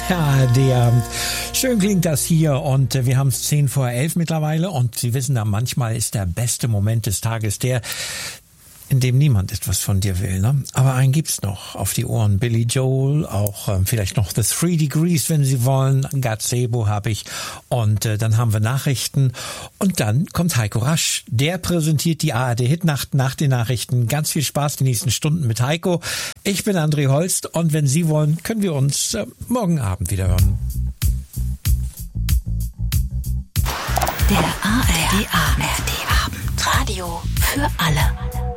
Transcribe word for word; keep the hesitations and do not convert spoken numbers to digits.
der A R D-Abend. Schön klingt das hier und äh, wir haben es zehn vor elf mittlerweile und Sie wissen ja, manchmal ist der beste Moment des Tages der, in dem niemand etwas von dir will, ne? Aber einen gibt's noch auf die Ohren. Billy Joel, auch ähm, vielleicht noch The Three Degrees, wenn Sie wollen. Gazebo habe ich. Und äh, dann haben wir Nachrichten. Und dann kommt Heiko Rasch. Der präsentiert die A R D-Hitnacht nach den Nachrichten. Ganz viel Spaß die nächsten Stunden mit Heiko. Ich bin André Holst und wenn Sie wollen, können wir uns äh, morgen Abend wieder hören. Der A R D-Abend. Radio für alle.